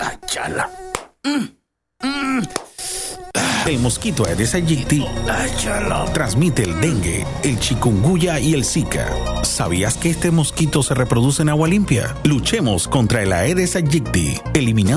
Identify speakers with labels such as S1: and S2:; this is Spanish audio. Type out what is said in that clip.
S1: Chala.
S2: El mosquito Aedes aegypti transmite el dengue, el chikungunya y el Zika. ¿Sabías que este mosquito se reproduce en agua limpia? Luchemos contra el Aedes aegypti, eliminando